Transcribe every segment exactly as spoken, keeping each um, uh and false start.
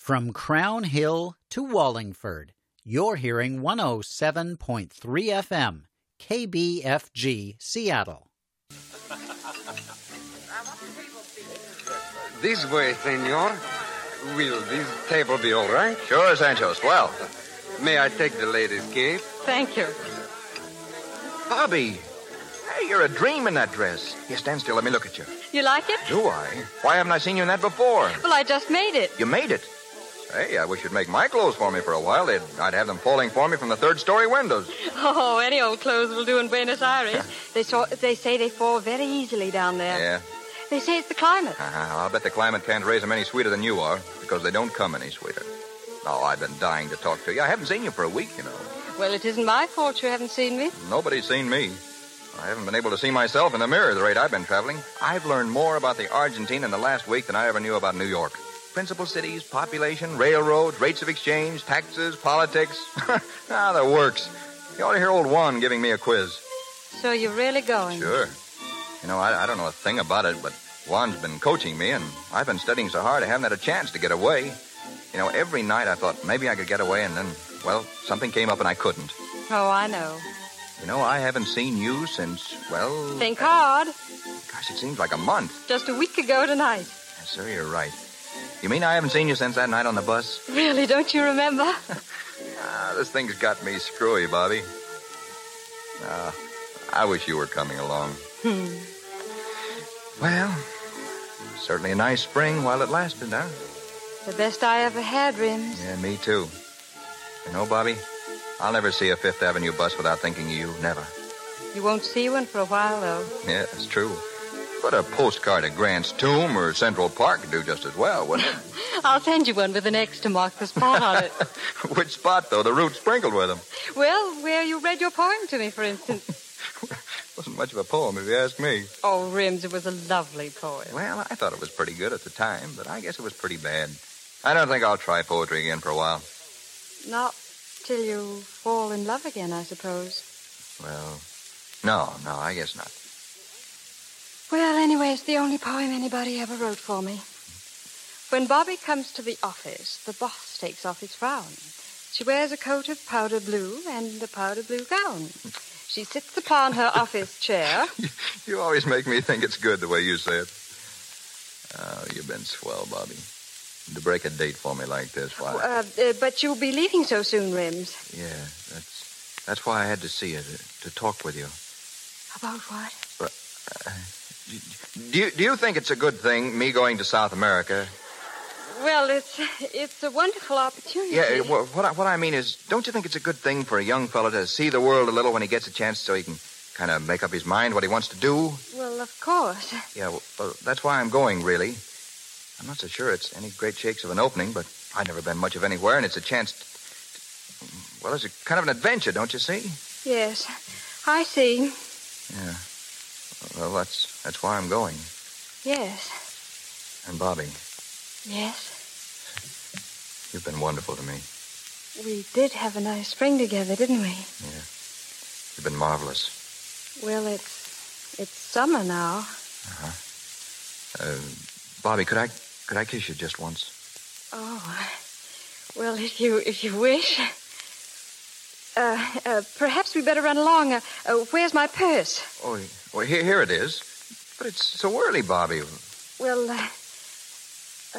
From Crown Hill to Wallingford, you're hearing one oh seven point three F M, K B F G, Seattle. This way, senor. Will this table be all right? Sure, Sancho. Swell. May I take the lady's cape? Thank you. Bobby. Hey, you're a dream in that dress. Here, stand still. Let me look at you. You like it? Do I? Why haven't I seen you in that before? Well, I just made it. You made it? Hey, I wish you'd make my clothes for me for a while. They'd, I'd have them falling for me from the third-story windows. Oh, any old clothes will do in Buenos Aires. they, saw, they say they fall very easily down there. Yeah? They say it's the climate. Uh-huh. I'll bet the climate can't raise them any sweeter than you are, because they don't come any sweeter. Oh, I've been dying to talk to you. I haven't seen you for a week, you know. Well, it isn't my fault you haven't seen me. Nobody's seen me. I haven't been able to see myself in the mirror the rate I've been traveling. I've learned more about the Argentine in the last week than I ever knew about New York. Principal cities, population, railroads, rates of exchange, taxes, politics. Ah, the works. You ought to hear old Juan giving me a quiz. So you're really going? Sure. You know, I, I don't know a thing about it, but Juan's been coaching me, and I've been studying so hard I haven't had a chance to get away. You know, every night I thought maybe I could get away, and then, well, something came up and I couldn't. Oh, I know. You know, I haven't seen you since, well... Think hard. Gosh, it seems like a month. Just a week ago tonight. Yes, sir, you're right. You mean I haven't seen you since that night on the bus? Really, don't you remember? Ah, this thing's got me screwy, Bobby. Ah, I wish you were coming along. Hmm. Well, certainly a nice spring while it lasted, huh? The best I ever had, Rims. Yeah, me too. You know, Bobby, I'll never see a Fifth Avenue bus without thinking of you. Never. You won't see one for a while, though. Yeah, it's true. But a postcard of Grant's Tomb or Central Park would do just as well, wouldn't it? I'll send you one with an X to mark the spot on it. Which spot, though? The route sprinkled with them. Well, where you read your poem to me, for instance. Wasn't much of a poem, if you ask me. Oh, Rims, it was a lovely poem. Well, I thought it was pretty good at the time, but I guess it was pretty bad. I don't think I'll try poetry again for a while. Not till you fall in love again, I suppose. Well, no, no, I guess not. Well, anyway, it's the only poem anybody ever wrote for me. When Bobby comes to the office, the boss takes off his frown. She wears a coat of powder blue and a powder blue gown. She sits upon her office chair. You, you always make me think it's good the way you say it. Oh, you've been swell, Bobby. To break a date for me like this, why? Uh, uh, but you'll be leaving so soon, Rims. Yeah, that's that's why I had to see you, to, to talk with you. About what? But, uh, do you, do you think it's a good thing, me going to South America? Well, it's it's a wonderful opportunity. Yeah, what, what, I, what I mean is, don't you think it's a good thing for a young fellow to see the world a little when he gets a chance so he can kind of make up his mind what he wants to do? Well, of course. Yeah, well, well, that's why I'm going, really. I'm not so sure it's any great shakes of an opening, but I've never been much of anywhere, and it's a chance to, to, well, it's a kind of an adventure, don't you see? Yes, I see. Yeah. Well, that's that's why I'm going. Yes. And Bobby, Yes. you've been wonderful to me. We did have a nice spring together, didn't we? Yeah. You've been marvelous. Well, it's it's summer now. Uh-huh. Uh, Bobby, could I could I kiss you just once? Oh, well, if you if you wish. Uh, uh, perhaps we better run along. Uh, uh, where's my purse? Oh, well, here, here it is. But it's so early, Bobby. Well, uh, uh,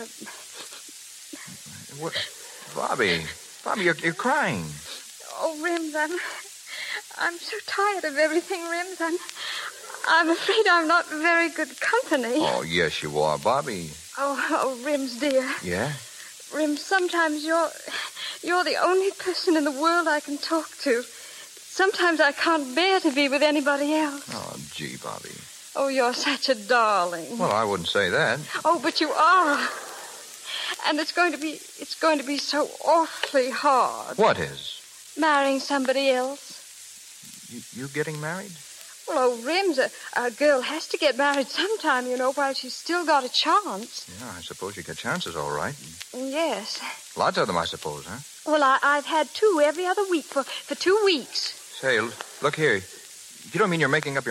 What? Bobby, Bobby, you're, you're crying. oh, Rims, I'm I'm so tired of everything, Rims. I'm I'm afraid I'm not very good company. Oh, yes, you are, Bobby. Oh, oh, Rims, dear. Yeah? Rims, sometimes you're you're the only person in the world I can talk to. Sometimes I can't bear to be with anybody else. Oh, gee, Bobby. Oh, you're such a darling. Well, I wouldn't say that. Oh, but you are. And it's going to be it's going to be so awfully hard. What is? Marrying somebody else. You, you getting married? Well, oh, Rims, a, a girl has to get married sometime, you know, while she's still got a chance. Yeah, I suppose you get chances, all right. Yes. Lots of them, I suppose, huh? Well, I, I've had two every other week for, for two weeks. Say, l- look here. You don't mean you're making up your